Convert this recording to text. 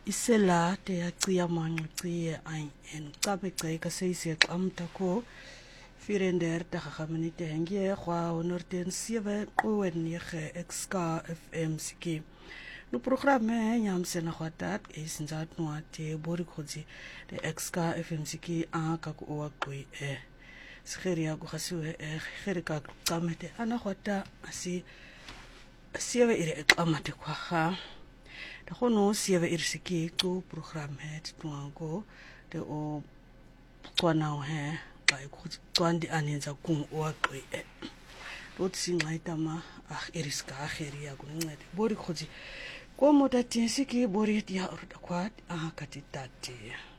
isela te yacia mancucie ai en cabe ka seisi amta ko firender te gagaminite hengie kwa honorten 7 oen 9 XK FM siki no programme nyam sena kwatat is nzat no ate bori khozi de XK FM siki a ka ko wa koi Sgeria go gasiwe gerika kamete ana kwata asi sieve ire kamate kwa ha da gono sieve ire siki to program het tuango de o twana he kai ku twandi anenza kum o qoi lot singaitama iriska geria kuncede bori khozi komo tatin siki bori ya kwat katitati